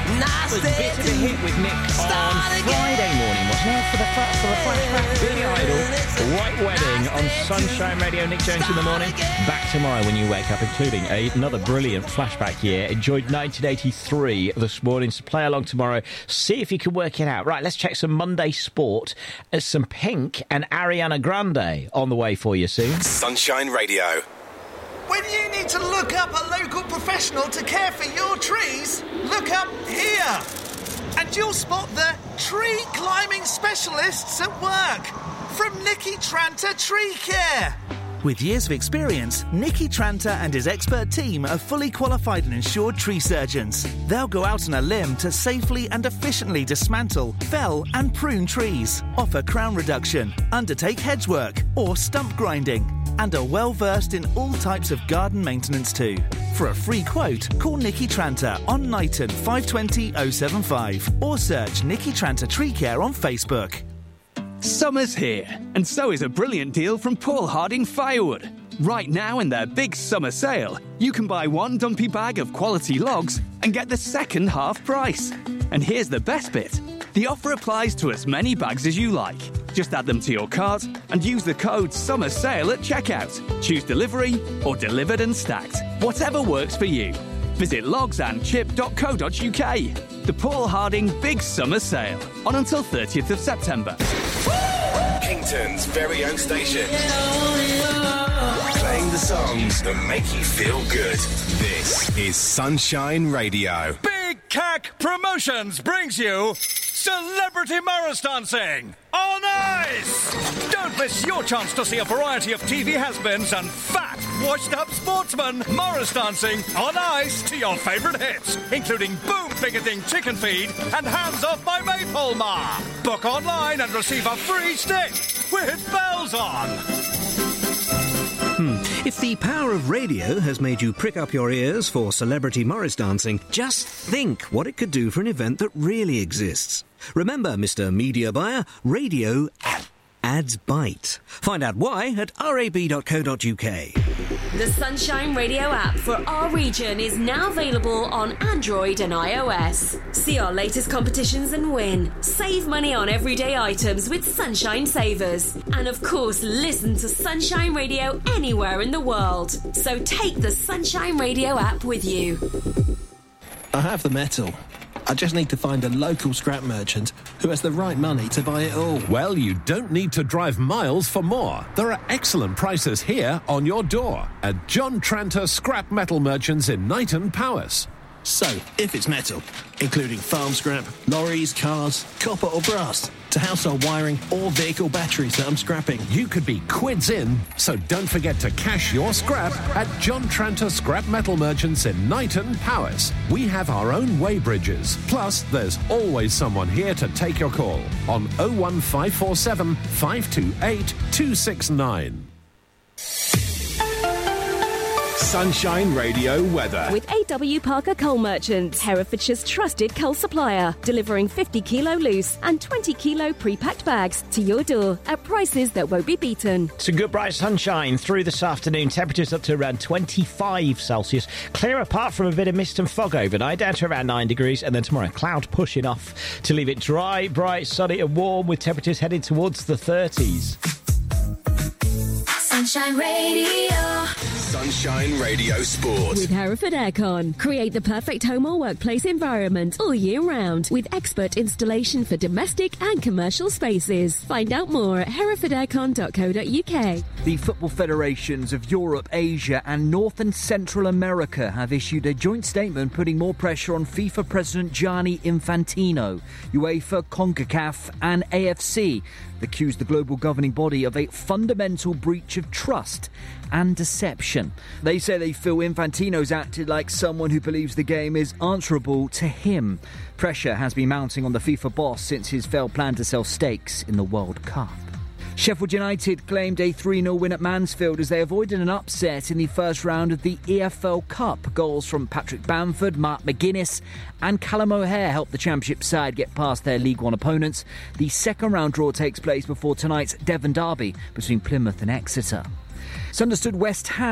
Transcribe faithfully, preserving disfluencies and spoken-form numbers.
It was a bit of a hit with Nick on Friday morning, wasn't it? For the, for the flashback, Billy Idol, White Wedding on Sunshine Radio. Nick Jones in the morning. Back tomorrow when you wake up, including a, another brilliant flashback year. Enjoyed nineteen eighty-three this morning, so play along tomorrow. See if you can work it out. Right, let's check some Monday sport. There's some Pink and Ariana Grande on the way for you soon. Sunshine Radio. When you need to look up a local professional to care for your trees, look up here. And you'll spot the tree climbing specialists at work from Nicky Tranter Tree Care. With years of experience, Nicky Tranter and his expert team are fully qualified and insured tree surgeons. They'll go out on a limb to safely and efficiently dismantle, fell and prune trees, offer crown reduction, undertake hedge work or stump grinding, and are well versed in all types of garden maintenance too. For a free quote, call Nicky Tranter on Knighton five two zero oh seven five or search Nicky Tranter Tree Care on Facebook. Summer's here, and so is a brilliant deal from Paul Harding Firewood. Right now in their big summer sale, you can buy one dumpy bag of quality logs and get the second half price. And here's the best bit. The offer applies to as many bags as you like. Just add them to your cart and use the code Summer Sale at checkout. Choose delivery or delivered and stacked. Whatever works for you. Visit logs and chip dot co dot uk. The Paul Harding Big Summer Sale. On until thirtieth of September. Kington's very own station. Playing the songs that make you feel good. This is Sunshine Radio. Big Cack Promotions brings you Celebrity Morris Dancing on Ice! Don't miss your chance to see a variety of T V has-beens and fat, washed-up sportsmen Morris dancing on ice to your favourite hits, including Boom Picketing Chicken Feed and Hands Off My Maypole Ma. Book online and receive a free stick with bells on. Hmm. If the power of radio has made you prick up your ears for Celebrity Morris Dancing, just think what it could do for an event that really exists. Remember, Mister Media Buyer, radio ads bite. Find out why at r a b dot co dot u k. The Sunshine Radio app for our region is now available on Android and iOS. See our latest competitions and win. Save money on everyday items with Sunshine Savers. And of course, listen to Sunshine Radio anywhere in the world. So take the Sunshine Radio app with you. I have the metal. I just need to find a local scrap merchant who has the right money to buy it all. Well, you don't need to drive miles for more. There are excellent prices here on your door at John Tranter Scrap Metal Merchants in Knighton, Powys. So, if it's metal, including farm scrap, lorries, cars, copper or brass, to household wiring or vehicle batteries that I'm scrapping, you could be quids in, so don't forget to cash your scrap at John Tranter Scrap Metal Merchants in Knighton, Powys. We have our own weighbridges. Plus, there's always someone here to take your call on oh one five four seven, five two eight, two six nine. Sunshine Radio weather. With A W Parker Coal Merchants, Herefordshire's trusted coal supplier, delivering fifty kilo loose and twenty kilo pre-packed bags to your door at prices that won't be beaten. Some good bright sunshine through this afternoon. Temperatures up to around twenty-five Celsius. Clear apart from a bit of mist and fog overnight, down to around nine degrees. And then tomorrow, cloud pushing off to leave it dry, bright, sunny and warm with temperatures heading towards the thirties. Sunshine Radio. Sunshine Radio Sport. With Hereford Aircon. Create the perfect home or workplace environment all year round with expert installation for domestic and commercial spaces. Find out more at hereford aircon dot co dot u k. The football federations of Europe, Asia and North and Central America have issued a joint statement putting more pressure on FIFA President Gianni Infantino. UEFA, CONCACAF and A F C accused the global governing body of a fundamental breach of trust and deception. They say they feel Infantino's acted like someone who believes the game is answerable to him. Pressure has been mounting on the FIFA boss since his failed plan to sell stakes in the World Cup. Sheffield United claimed a three nil win at Mansfield as they avoided an upset in the first round of the E F L Cup. Goals from Patrick Bamford, Mark McGuinness and Callum O'Hare helped the Championship side get past their League One opponents. The second round draw takes place before tonight's Devon derby between Plymouth and Exeter. It's understood West Ham